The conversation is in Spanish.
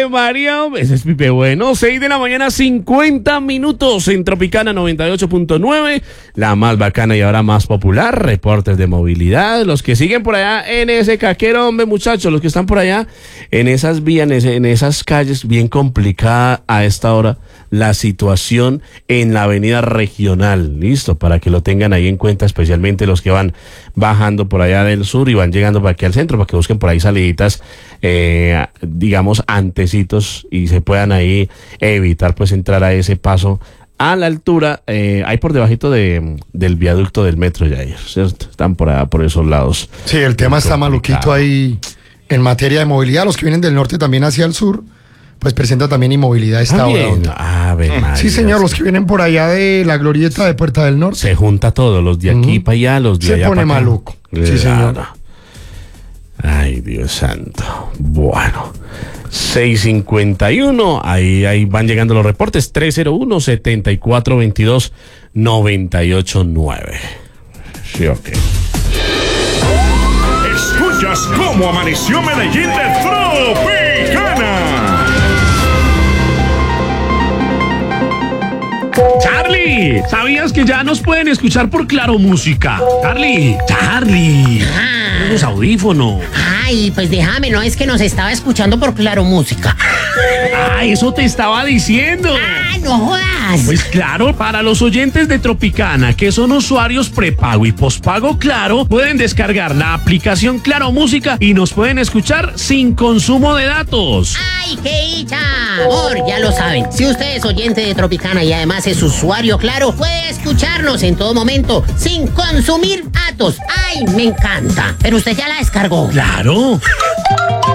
Ave María, ese es Pipe Bueno. 6 de la mañana, 50 minutos en Tropicana 98.9. La más bacana y ahora más popular. Reportes de movilidad. Los que siguen por allá en ese caquero, hombre, muchachos. Los que están por allá en esas vías, en esas calles, bien complicada a esta hora la situación en la avenida regional. Listo, para que lo tengan ahí en cuenta, especialmente los que van bajando por allá del sur y van llegando para aquí al centro, para que busquen por ahí saliditas, digamos, antecitos y se puedan ahí evitar pues entrar a ese paso a la altura, ahí por debajito del viaducto del metro ya, ¿cierto? Están por allá, por esos lados. Sí, el tema está maluquito ahí en materia de movilidad. Los que vienen del norte también hacia el sur, pues presenta también inmovilidad esta hora. Sí, señor, los que vienen por allá de la glorieta de Puerta del Norte. Se junta todo, los de aquí para allá, los de allá para acá. Se pone maluco. Sí, señor. Ay, Dios santo. Bueno, 6:51, ahí van llegando los reportes. 301-7422-989. Sí, ok. Escuchas cómo amaneció Medellín de Tropicana. Charlie, ¿sabías que ya nos pueden escuchar por Claro Música? Charlie. Los audífonos. Ay, pues déjame, no es que nos estaba escuchando por Claro Música. Ay, eso te estaba diciendo. Ah, no jodas. Pues claro, para los oyentes de Tropicana, que son usuarios prepago y pospago Claro, pueden descargar la aplicación Claro Música y nos pueden escuchar sin consumo de datos. ¡Ay, qué dicha! Ya lo saben, si usted es oyente de Tropicana y además es usuario Claro, puede escucharnos en todo momento sin consumir datos. ¡Ay, me encanta! Pero usted ya la descargó. ¡Claro!